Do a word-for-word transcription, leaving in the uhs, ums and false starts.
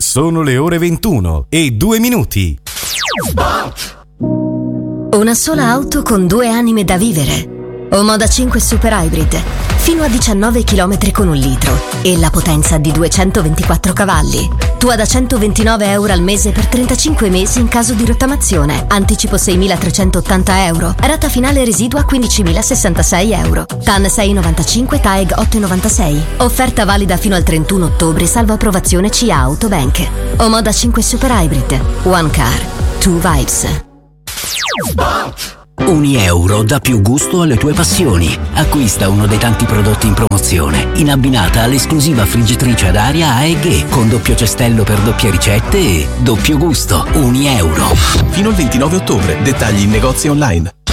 Sono le ore ventuno e due minuti. Una sola auto con due anime da vivere. Omoda cinque Super Hybrid, fino a diciannove chilometri con un litro e la potenza di duecentoventiquattro cavalli. Tua da centoventinove euro al mese per trentacinque mesi in caso di rottamazione. Anticipo seimilatrecentottanta euro. Rata finale residua quindicimilasessantasei euro. T A N sei virgola novantacinque, T A E G otto virgola novantasei. Offerta valida fino al trentuno ottobre, salvo approvazione C I A Autobank. Omoda cinque Super Hybrid. One car, two vibes. Unieuro dà più gusto alle tue passioni. Acquista uno dei tanti prodotti in promozione, in abbinata all'esclusiva friggitrice ad aria A E G con doppio cestello per doppie ricette e doppio gusto. Unieuro. Fino al ventinove ottobre. Dettagli in negozi online.